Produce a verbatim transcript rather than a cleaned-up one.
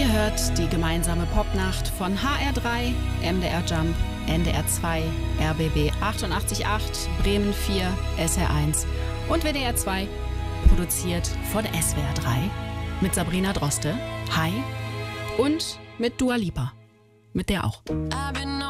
Ihr hört die gemeinsame Popnacht von H R drei, M D R Jump, N D R zwei, R B B achtundachtzig Komma acht, Bremen vier, S R eins und W D R zwei, produziert von S W R drei mit Sabrina Droste, Hi, und mit Dua Lipa, mit der auch.